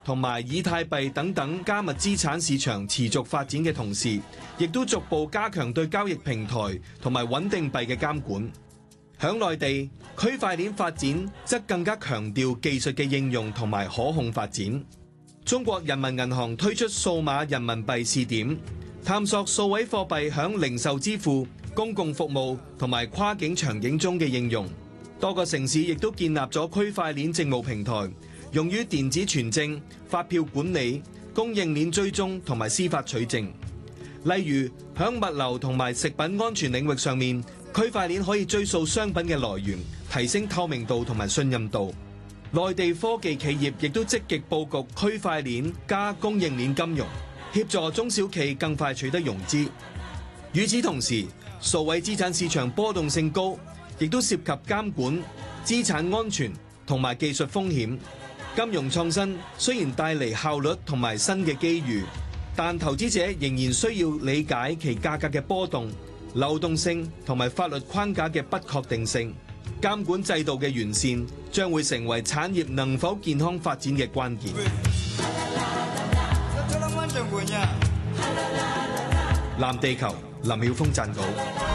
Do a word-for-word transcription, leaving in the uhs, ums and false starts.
同埋以太幣等等加密資產市場持續發展嘅同時，亦都逐步加強對交易平台同埋穩定幣嘅監管。響內地，區塊鏈發展則更加強調技術嘅應用同埋可控發展。中國人民銀行推出數碼人民幣試點，探索數位貨幣響零售支付、公共服務同埋跨境場景中嘅應用。多個城市亦都建立咗區塊鏈政務平台，用於電子存證、發票管理、供應鏈追蹤同埋司法取證。例如，響物流同埋食品安全領域上面，區塊鏈可以追溯商品嘅來源，提升透明度同埋信任度。內地科技企業亦都積極佈局區塊鏈加供應鏈金融，協助中小企更快取得融資。與此同時，數位資產市場波動性高，亦都涉及監管、資產安全同埋技術風險。金融創新雖然帶嚟效率同埋新嘅機遇，但投資者仍然需要理解其價格嘅波動、流動性同埋法律框架嘅不確定性。監管制度嘅完善將會成為產業能否健康發展嘅關鍵。藍地球，林曉峰撰稿。